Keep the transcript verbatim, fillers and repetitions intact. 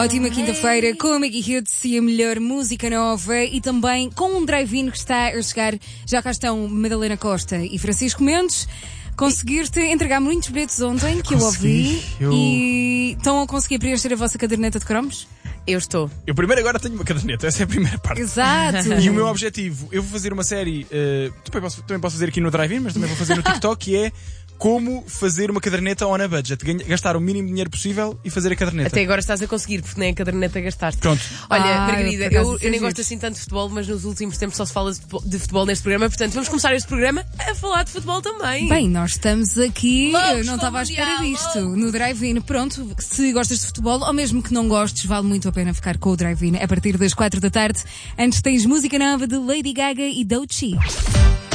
Ótima quinta-feira com a Maggie Hits e a melhor música nova e também com um drive-in que está a chegar. Já cá estão Madalena Costa e Francisco Mendes. Conseguiste entregar muitos bilhetes ontem, que eu ouvi, eu... e estão a conseguir preencher a vossa caderneta de cromos? Eu estou. Eu primeiro agora tenho uma caderneta, essa é a primeira parte. Exato. E o meu objetivo, eu vou fazer uma série, uh, também, posso, também posso fazer aqui no Drive-In, mas também vou fazer no TikTok, que é como fazer uma caderneta on a budget. Ganha, gastar o mínimo dinheiro possível e fazer a caderneta. Até agora estás a conseguir, porque nem a caderneta gastaste. Pronto. Olha, Ah, Margarida, eu, eu, eu nem gosto assim tanto de futebol, mas nos últimos tempos só se fala de futebol, de futebol neste programa, portanto vamos começar este programa a falar de futebol também. Bem, nós estamos aqui, Loucos eu não estava à espera mundial, disto, loucos. no Drive-In. Pronto, se gostas de futebol, ou mesmo que não gostes, vale muito a pena ficar com o Drive-In a partir das quatro da tarde. Antes tens música nova de Lady Gaga e Doechii.